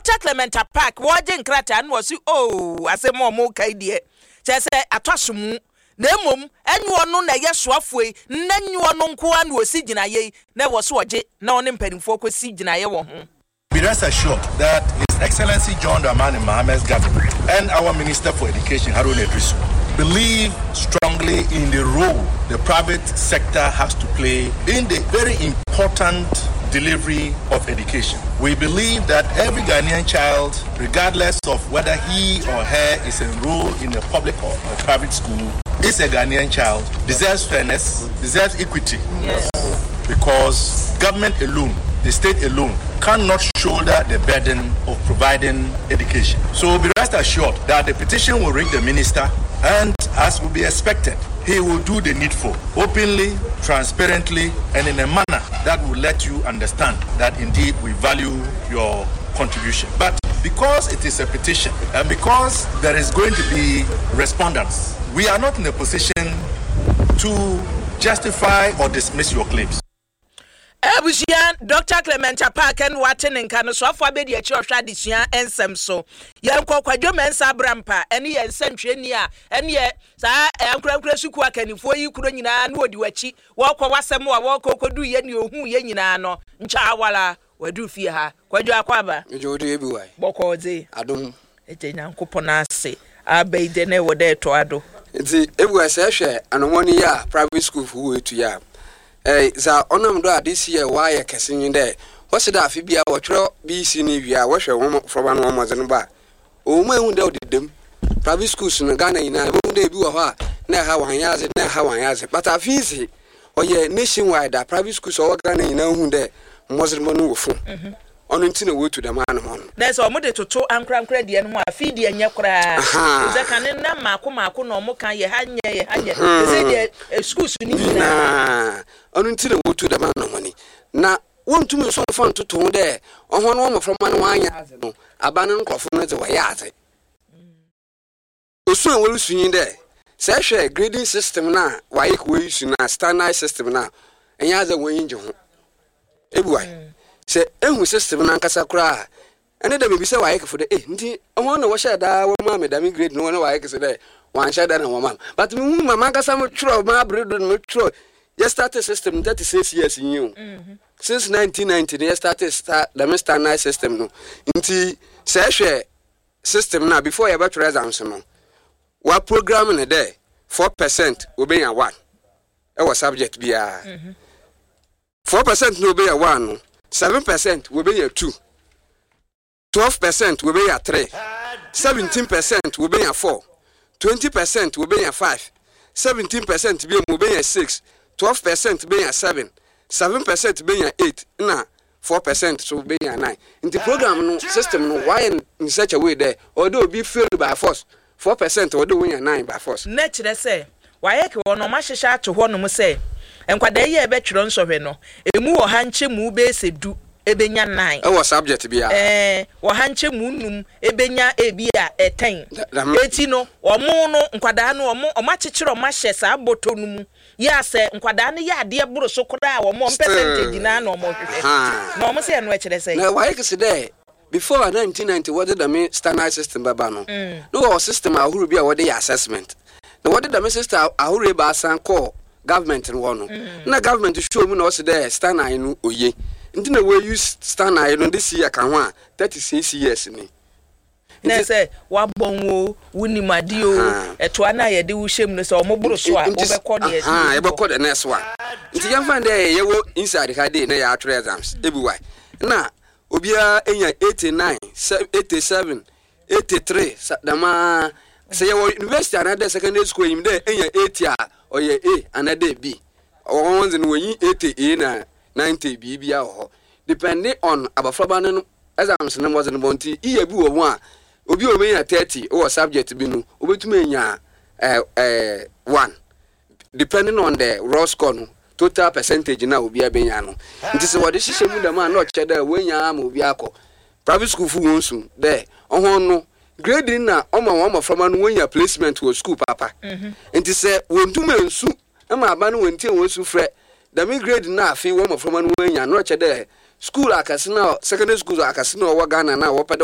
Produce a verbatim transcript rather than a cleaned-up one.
Doctor Clement Park wajin krata and was oh asemo mo kaidie chese atwasum na emom enwo no na yeswafue na nwo no nko an wosi ginaye na wo so oje na one mpanimfo kwesi ginaye wo ho. Be rest assured that His Excellency John Dramani Mohammed's government and our Minister for Education, Haruna Idrisu, believe strongly in the role the private sector has to play in the very important delivery of education. We believe that every Ghanaian child, regardless of whether he or her is enrolled in a public or a private school, is a Ghanaian child, deserves fairness, deserves equity. Yes. Because government alone, the state alone, cannot shoulder the burden of providing education. So be rest assured that the petition will reach the minister, and as will be expected, he will do the needful, openly, transparently, and in a manner that will let you understand that indeed we value your contribution. But because it is a petition, and because there is going to be respondents, we are not in a position to justify or dismiss your claims. Ebusian Doctor Clement Park and Watten and Kano so for be the church tradition and some so yanko kwadwo mensa brampa ene ye nsantwenia ene ye saa ankurankura suku akanifo yi kuro nyina na odi wachi wo kwa wasem wa wo kokodu ye ne ohu ye nyina no ncha awala wadu fie ha kwadwo akwaba njodo ebi wai bokoze adom ete nyankopona ase abeide ne wode to ado nti ebu ase hwe anomoni ya private school fu wetu ya eh za onam do adisi ye wa ye kesenyin de wose da afi bia wo twero B C ni bia wo hwe wo froba no mo zen ba o mu ehun de odidem private schools no Ghana ina bo de bi wo ho a na ha wan yaze na ha wan yaze but afisi oye nationwide da private schools o Ghana ina ehun de mo zen mo no wo fu mhm onu nti na wo tu da man mo no there's o mo de toto ankrankra de no afi de anya kra ze kan na mako mako no mo kan ye hanye ye hanye ze de schools ni na onu nti na wo tu da man mo ni na wontu me so fa ntoto de ohon no mo from man wan yaze no aba ne nkrofo no ze wa yaze osu an wolu sunyin de se hwe grading system na wa yek we use na standard system na enya za won yinje ho ebuwai se ehu system na nkasa kura ene da bebi se wa yek fo de eh nti ohon no wo sha da wo ma me da mi grade no wa yek se de wan sha da na wo ma but me hu mama nkasa mo tro ma bredo no tro just started system thirty-six years in you mhm since nineteen ninety they started start the standard system no nti se hwe system na before you better exams no wa program in there four percent obe ya one e was subject bia mhm four percent no obe ya one no seven percent obe ya two twelve percent obe ya three seventeen percent obe ya four twenty percent obe ya five seventeen percent bi obe ya six twelve percent be ya seven seven percent be ya eight na four percent so be ya nine in the program no system no why in such a way there although be failed by force four percent although we ya nine by force na kire say why ke wono ma hwehwe ato ho no mo say enkwada ye e be twero nsohwe no emu wo hanche mu be sedu ebenya nine e was subject bia eh wo hanche mu num ebenya ebi a ten eti no omo no nkwada no omo oma chechiro ma hye sa boto no mu ya se nkwada no ya de buru so koda wo mo percentage na na omo hwehwe na omo se no e kire say na why ke se there before nineteen ninety what did the standard system baba no no system ahuru bia what the assessment na what did the system ahuru ba san call government no no na government show mu na o se there standard no oye nti na we use standard no this year kan ho a thirty-six years ni na say wa bonwo wunimade o eto ana ye de wo hwem no say omoburu so a obekọ de ah e bekọ de next one nti yan fan de ye wo inside ka de na ya atro exams ebi why na obia enya eighty-nine eighty-seven eighty-three dama say your university another secondary school yim de enya eighty a oye A another B o ones no yin eighty A na ninety B bia ho depending on abafraba no exams no was no bonti iye bi wo a obi obi nya thirty or subject bi no obetuma nya eh eh one depending on the raw score no total percentage na obi abenya no nti se wode hihye mu da ma na oche da wenya ma obi akọ private school fu wonsu there ohon no grading na oma oma from no wenya placement wo school papa mhm nti se wonduma nsu ama aba no wontie wonsu frɛ da me grade na afi wo ma from no wenya na oche da school akase na secondary school akase na wo Ghana na wo pede